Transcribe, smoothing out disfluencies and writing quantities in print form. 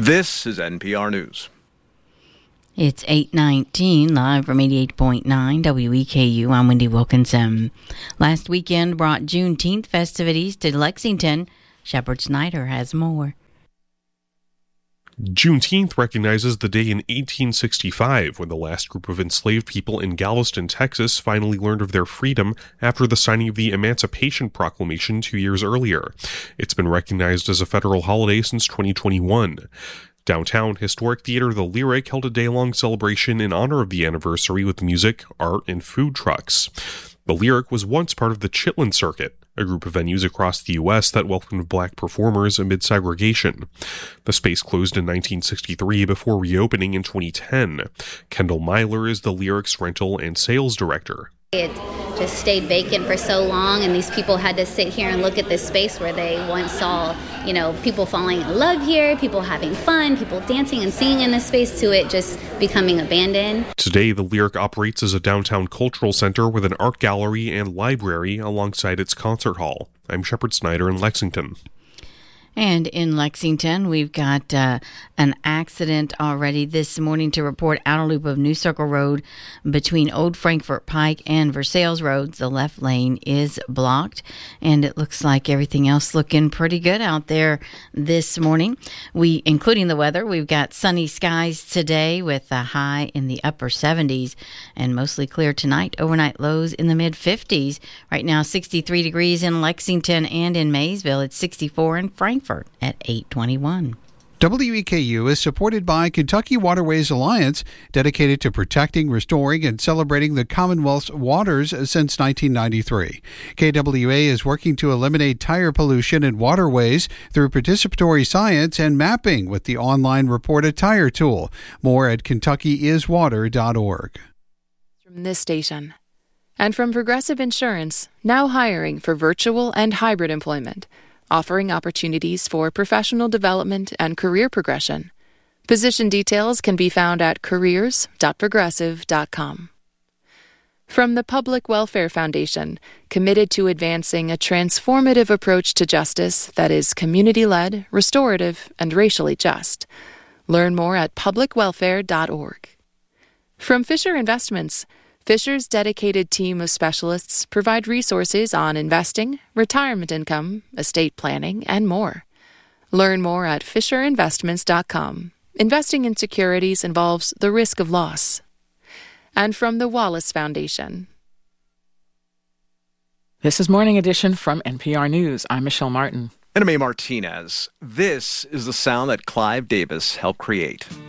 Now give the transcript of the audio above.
This is NPR News. It's 8:19, live from 88.9 WEKU. I'm Wendy Wilkinson. Last weekend brought Juneteenth festivities to Lexington. Shepard Snyder has more. Juneteenth recognizes the day in 1865 when the last group of enslaved people in Galveston, Texas finally learned of their freedom after the signing of the Emancipation Proclamation 2 years earlier. It's been recognized as a federal holiday since 2021. Downtown, historic theater The Lyric held a day-long celebration in honor of the anniversary with music, art, and food trucks. The Lyric was once part of the Chitlin Circuit, a group of venues across the U.S. that welcomed black performers amid segregation. The space closed in 1963 before reopening in 2010. Kendall Myler is the Lyric's rental and sales director. It just stayed vacant for so long, and these people had to sit here and look at this space where they once saw, people falling in love here, people having fun, people dancing and singing in this space, to it just becoming abandoned. Today, the Lyric operates as a downtown cultural center with an art gallery and library alongside its concert hall. I'm Shepard Snyder in Lexington. And in Lexington, we've got an accident already this morning to report. Outer loop of New Circle Road between Old Frankfort Pike and Versailles Roads. The left lane is blocked, and it looks like everything else looking pretty good out there this morning. Including the weather, we've got sunny skies today with a high in the upper 70s and mostly clear tonight. Overnight lows in the mid 50s. Right now, 63 degrees in Lexington and in Maysville. It's 64 in Frankfort at 8:21. WEKU is supported by Kentucky Waterways Alliance, dedicated to protecting, restoring, and celebrating the Commonwealth's waters since 1993. KWA is working to eliminate tire pollution in waterways through participatory science and mapping with the online Report a Tire tool. More at KentuckyIsWater.org. From this station. And from Progressive Insurance, now hiring for virtual and hybrid employment, offering opportunities for professional development and career progression. Position details can be found at careers.progressive.com. From the Public Welfare Foundation, committed to advancing a transformative approach to justice that is community-led, restorative, and racially just. Learn more at publicwelfare.org. From Fisher Investments, Fisher's dedicated team of specialists provide resources on investing, retirement income, estate planning, and more. Learn more at FisherInvestments.com. Investing in securities involves the risk of loss. And from the Wallace Foundation. This is Morning Edition from NPR News. I'm Michelle Martin. And I'm A. Martinez. This is the sound that Clive Davis helped create.